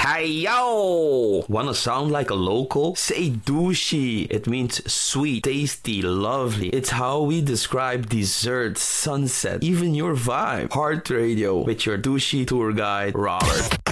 Hey yo! Wanna sound like a local? Say douchey. It means sweet, tasty, lovely. It's how we describe dessert, sunset, even your vibe. Heart Radio with your douchey tour guide, Robert.